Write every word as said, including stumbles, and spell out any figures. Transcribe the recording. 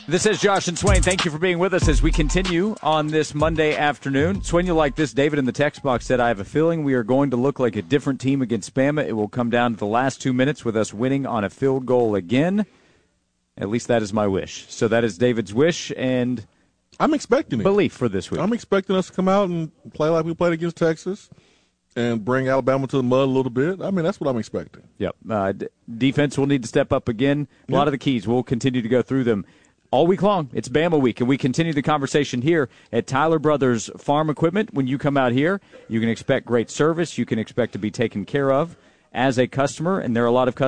This is Josh and Swain. Thank you for being with us as we continue on this Monday afternoon. Swain, you'll like this. David in the text box said, I have a feeling we are going to look like a different team against Bama. It will come down to the last two minutes with us winning on a field goal again. At least that is my wish. So that is David's wish and I'm expecting it. Belief for this week. I'm expecting us to come out and play like we played against Texas and bring Alabama to the mud a little bit. I mean, that's what I'm expecting. Yep. Uh, d- defense will need to step up again. A yep. lot of the keys. We'll continue to go through them all week long. It's Bama week, and we continue the conversation here at Tyler Brothers Farm Equipment. When you come out here, you can expect great service. You can expect to be taken care of as a customer, and there are a lot of customers